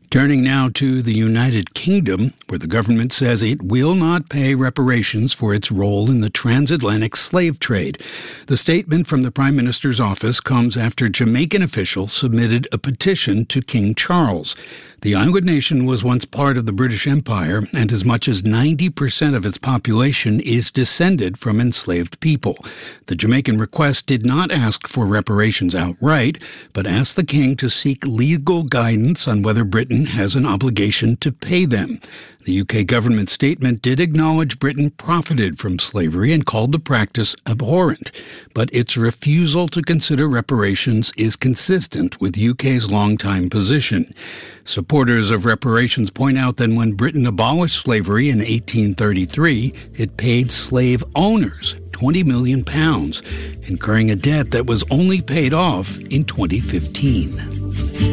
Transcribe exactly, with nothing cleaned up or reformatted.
Turning now to the United Kingdom, where the government says it will not pay reparations for its role in the transatlantic slave trade. The statement from the Prime Minister's office comes after Jamaican officials submitted a petition to King Charles. The island nation was once part of the British Empire, and as much as ninety percent of its population is descended from enslaved people. The Jamaican request did not ask for reparations outright, but asked the king to seek legal guidance on whether Britain has an obligation to pay them. The U K government statement did acknowledge Britain profited from slavery and called the practice abhorrent, but its refusal to consider reparations is consistent with U K's longtime position. Supporters of reparations point out that when Britain abolished slavery in eighteen thirty-three, it paid slave owners twenty million pounds, incurring a debt that was only paid off in twenty fifteen.